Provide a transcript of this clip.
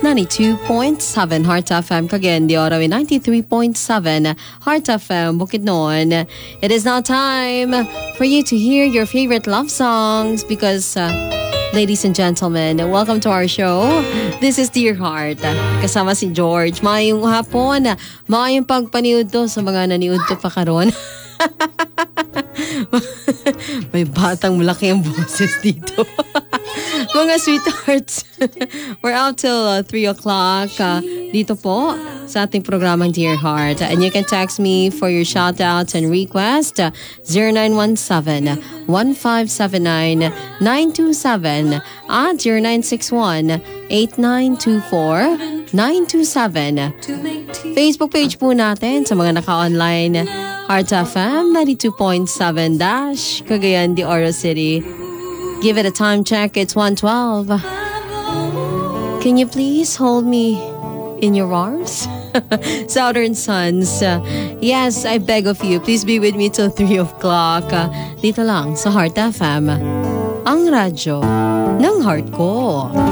92.7 Heart FM Cagayan de Oro, 93.7 Heart FM Bukidnon. It is now time for you to hear your favorite love songs because, ladies and gentlemen, welcome to our show. This is Dear Heart. Kasama si George. Maayong hapon. Maayong pagpaniud to sa mga naniud to pa karon. May batang malaki ang boses dito. Mga sweethearts, we're out till 3 o'clock dito po sa ating programang Dear Heart. And you can text me for your shoutouts and request 0917-1579-927 at 0961-8924-927. Facebook page po natin sa mga naka-online, Heart FM 92.7 Cagayan de Oro City. Give it a time check. It's 1:12. Can you please hold me in your arms? Southern Suns. Yes, I beg of you. Please be with me till 3 o'clock. Dito lang sa Heart FM. Ang radyo ng heart ko.